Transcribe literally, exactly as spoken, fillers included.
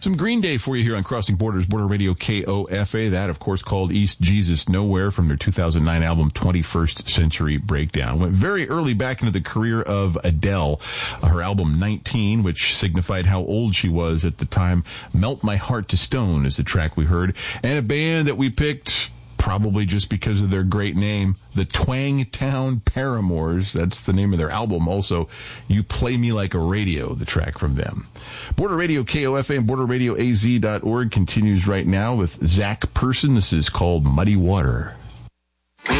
Some Green Day for you here on Crossing Borders, Border Radio K O F A. That, of course, called East Jesus Nowhere from their two thousand nine album twenty-first Century Breakdown. Went very early back into the career of Adele. Uh, her album nineteen, which signified how old she was at the time, Melt My Heart to Stone is the track we heard. And a band that we picked probably just because of their great name, the Twangtown Paramours. That's the name of their album. Also, You Play Me Like a Radio, the track from them. Border Radio K O F A and border radio a z dot org continues right now with Zach Person. This is called Muddy Water.